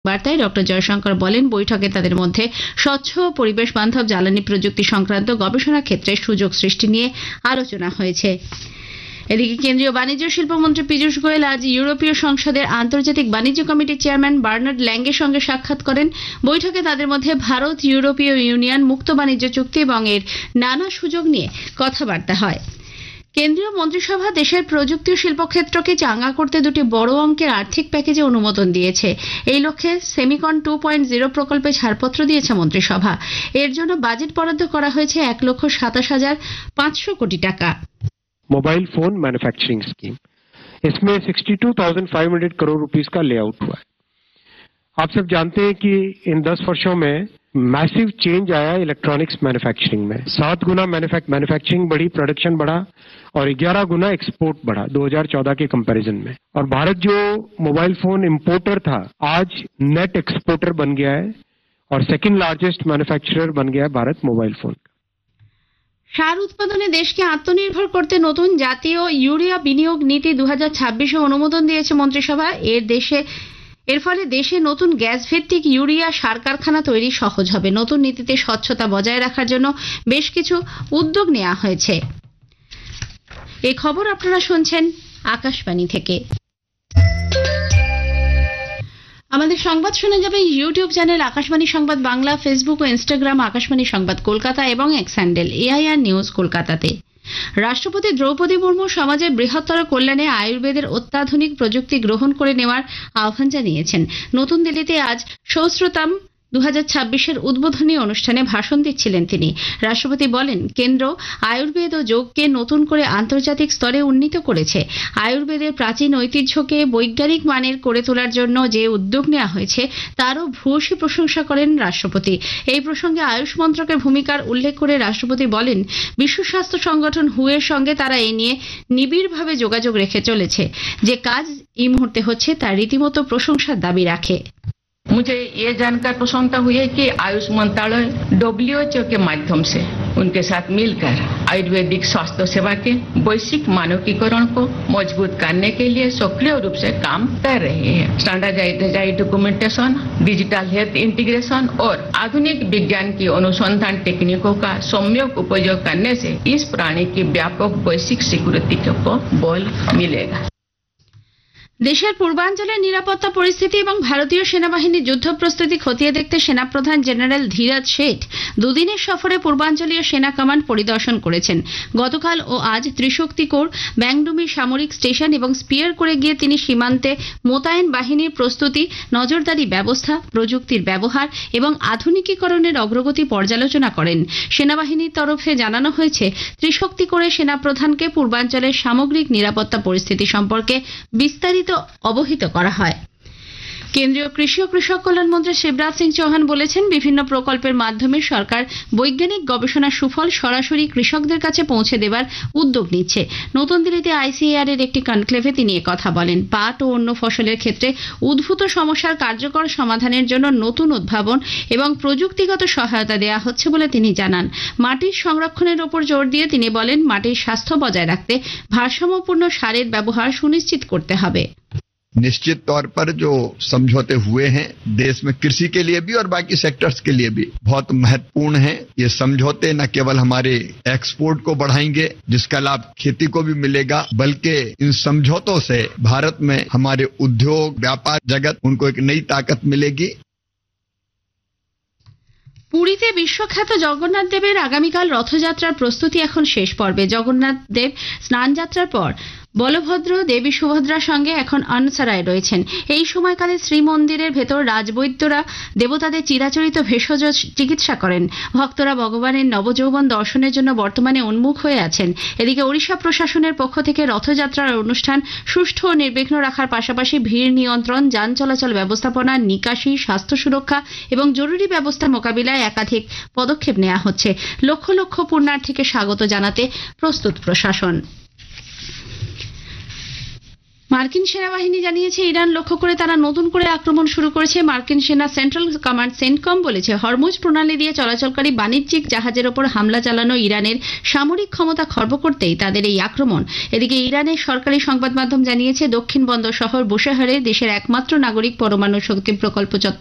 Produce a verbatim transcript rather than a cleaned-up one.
বার্তায় ডক্টর জয়শঙ্কর বলেন, বৈঠকে তাদের মধ্যে স্বচ্ছ পরিবেশ বান্ধব জ্বালানি প্রযুক্তি সংক্রান্ত গবেষণা ক্ষেত্রে সুযোগ সৃষ্টি নিয়ে আলোচনা হয়েছে। এদিকে কেন্দ্রীয় বাণিজ্য শিল্পমন্ত্রী পীযূষ গোয়েল আজ ইউরোপীয় সংসদের আন্তর্জাতিক বাণিজ্য কমিটির চেয়ারম্যান বার্নার্ড ল্যাঙ্গের সঙ্গে সাক্ষাৎ করেন। বৈঠকে তাদের মধ্যে ভারত ইউরোপীয় ইউনিয়ন মুক্ত বাণিজ্য চুক্তি এবং এর নানা সুযোগ নিয়ে কথাবার্তা হয়। কেন্দ্রীয় মন্ত্রিসভা দেশের প্রযুক্তি ও শিল্পক্ষেত্রকে চাঙ্গা করতে দুটি বড় অঙ্কের আর্থিক প্যাকেজে অনুমোদন দিয়েছে। এই লক্ষ্যে সেমিকন টু পয়েন্ট জিরো প্রকল্পে ছাড়পত্র দিয়েছে মন্ত্রিসভা। এর জন্য বাজেট বরাদ্দ করা হয়েছে এক লক্ষ সাতাশ হাজার পাঁচশো কোটি টাকা। मोबाइल फोन मैन्युफैक्चरिंग स्कीम, इसमें बासठ हज़ार पाँच सौ करोड़ रुपीस का लेआउट हुआ है। आप सब जानते हैं कि इन दस वर्षों में मैसिव चेंज आया इलेक्ट्रॉनिक्स मैन्युफैक्चरिंग में। सात गुना मैन्युफैक्चरिंग बढ़ी, प्रोडक्शन बढ़ा और ग्यारह गुना एक्सपोर्ट बढ़ा दो हज़ार चौदह के कंपैरिजन में। और भारत जो मोबाइल फोन इंपोर्टर था, आज नेट एक्सपोर्टर बन गया है और सेकेंड लार्जेस्ट मैन्युफैक्चरर बन गया है भारत मोबाइल फोन। সার উৎপাদনে দেশকে আত্মনির্ভর করতে নতুন জাতীয় ইউরিয়া বিনিয়োগ নীতি দু হাজার ছাব্বিশে অনুমোদন দিয়েছে মন্ত্রিসভা। এর দেশে এর ফলে দেশে নতুন গ্যাস ভিত্তিক ইউরিয়া সার কারখানা তৈরি সহজ হবে। নতুন নীতিতে স্বচ্ছতা বজায় রাখার জন্য বেশ কিছু উদ্যোগ নেওয়া হয়েছে। এই খবর আপনারা শুনছেন আকাশবাণী থেকে। আমাদের সংবাদ শোনা যাবে ইউটিউব চ্যানেল আকাশবাণী সংবাদ বাংলা, ফেসবুক ও ইনস্টাগ্রাম আকাশবাণী সংবাদ কলকাতা এবং এক্স হ্যান্ডেল এআইআর নিউজ কলকাতাতে। রাষ্ট্রপতি দ্রৌপদী মুর্মু সমাজের বৃহত্তর কল্যাণে আয়ুর্বেদের অত্যাধুনিক প্রযুক্তি গ্রহণ করে নেওয়ার আহ্বান জানিয়েছেন। নতুন দিল্লিতে আজ সহস্রতম দু হাজার ছাব্বিশের উদ্বোধনী অনুষ্ঠানে ভাষণ দিচ্ছিলেন তিনি। রাষ্ট্রপতি বলেন, কেন্দ্র আয়ুর্বেদ ও যোগকে নতুন করে আন্তর্জাতিক স্তরে উন্নীত করেছে। আয়ুর্বেদের প্রাচীন ঐতিহ্যকে বৈজ্ঞানিক মানের করে তোলার জন্য যে উদ্যোগ নেওয়া হয়েছে তারও ভূয়সী প্রশংসা করেন রাষ্ট্রপতি। এই প্রসঙ্গে আয়ুষ মন্ত্রকের ভূমিকার উল্লেখ করে রাষ্ট্রপতি বলেন, বিশ্ব স্বাস্থ্য সংগঠন হু এর সঙ্গে তারা এ নিয়ে নিবিড়ভাবে যোগাযোগ রেখে চলেছে। যে কাজ এই মুহূর্তে হচ্ছে তা রীতিমতো প্রশংসার দাবি রাখে। मुझे ये जानकर प्रसन्नता हुई है कि आयुष मंत्रालय डब्ल्यू एच ओ के माध्यम से उनके साथ मिलकर आयुर्वेदिक स्वास्थ्य सेवा के वैश्विक मानकीकरण को मजबूत करने के लिए सक्रिय रूप से काम कर रहे हैं। Standardised documentation, digital health integration और आधुनिक विज्ञान की अनुसंधान टेक्निकों का सम्यक उपयोग करने से इस प्राणी की व्यापक वैश्विक स्वीकृति को बल मिलेगा। দেশের পূর্বাঞ্চলের নিরাপত্তা পরিস্থিতি এবং ভারতীয় সেনাবাহিনীর যুদ্ধ প্রস্তুতি খতিয়ে দেখতে সেনাপ্রধান জেনারেল ধীরাজ শেঠ দুদিনের সফরে পূর্বাঞ্চলীয় সেনা কমান্ড পরিদর্শন করেছেন। গতকাল ও আজ ত্রিশক্তি কোর, ব্যাংডুমি সামরিক স্টেশন এবং স্পিয়ার করে গিয়ে তিনি সীমান্তে মোতায়েন বাহিনীর প্রস্তুতি, নজরদারি ব্যবস্থা, প্রযুক্তির ব্যবহার এবং আধুনিকীকরণের অগ্রগতি পর্যালোচনা করেন। সেনাবাহিনীর তরফে জানানো হয়েছে, ত্রিশক্তি কোরে সেনাপ্রধানকে পূর্বাঞ্চলের সামগ্রিক নিরাপত্তা পরিস্থিতি সম্পর্কে বিস্তারিত অবহিত করা হয়। কেন্দ্রীয় কৃষি ও কৃষক কল্যাণ মন্ত্রী শিবরাজ সিং চৌহান বলেছেন, বিভিন্ন প্রকল্পের মাধ্যমে সরকার বৈজ্ঞানিক গবেষণার সুফল সরাসরি কৃষকদের কাছে পৌঁছে দেবার উদ্যোগ নিচ্ছে। নতুন দিল্লিতে আইসিএআর এর একটি কনক্লেভে তিনি কথা বলেন। পাট ও অন্য ফসলের ক্ষেত্রে উদ্ভূত সমস্যার কার্যকর সমাধানের জন্য নতুন উদ্ভাবন এবং প্রযুক্তিগত সহায়তা দেওয়া হচ্ছে বলে তিনি জানান। মাটির সংরক্ষণের ওপর জোর দিয়ে তিনি বলেন, মাটির স্বাস্থ্য বজায় রাখতে ভারসাম্যপূর্ণ সারের ব্যবহার সুনিশ্চিত করতে হবে। निश्चित तौर पर जो समझौते हुए हैं देश में कृषि के लिए भी और बाकी सेक्टर्स के लिए भी बहुत महत्वपूर्ण है। ये समझौते न केवल हमारे एक्सपोर्ट को बढ़ाएंगे, जिसका लाभ खेती को भी मिलेगा, बल्कि इन समझौतों से भारत में हमारे उद्योग, व्यापार जगत उनको एक नई ताकत मिलेगी। পুরীতে বিশ্বখ্যাত জগন্নাথ দেবের আগামীকাল রথযাত্রার প্রস্তুতি এখন শেষ পর্বে। জগন্নাথ দেব স্নান যাত্রার পর বলভদ্র, দেবী সুভদ্রার সঙ্গে এখন অনসারায় রয়েছেন। এই সময়কালে শ্রীমন্দিরের ভেতর রাজবৈদ্যরা দেবতাদের চিরাচরিত ভেষজ চিকিৎসা করেন। ভক্তরা ভগবানের নবযৌবন দর্শনের জন্য বর্তমানে উন্মুখ হয়ে আছেন। এদিকে ওড়িশা প্রশাসনের পক্ষ থেকে রথযাত্রার অনুষ্ঠান সুষ্ঠু ও নির্বিঘ্ন রাখার পাশাপাশি ভিড় নিয়ন্ত্রণ, যান চলাচল ব্যবস্থাপনা, নিকাশি, স্বাস্থ্য সুরক্ষা এবং জরুরি ব্যবস্থার মোকাবিলায় একাধিক পদক্ষেপ নেওয়া হচ্ছে। লক্ষ লক্ষ পুণ্যার্থীকে স্বাগত জানাতে প্রস্তুত প্রশাসন। মার্কিন সেনাবাহিনী জানিয়েছে ইরান লক্ষ্য করে তারা নতুন করে আক্রমণ শুরু করেছে। মার্কিন সেনা সেন্ট্রাল কমান্ড সেন্টকম বলেছে হরমুজ প্রণালী দিয়ে চলাচলকারী বাণিজ্যিক জাহাজের ওপর হামলা চালানো ইরানের সামরিক ক্ষমতা খর্ব করতেই তাদের এই আক্রমণ। এদিকে ইরানের সরকারি সংবাদ মাধ্যম জানিয়েছে দক্ষিণ বন্দর শহর বুশেহরে দেশের একমাত্র নাগরিক পরমাণু শক্তি প্রকল্প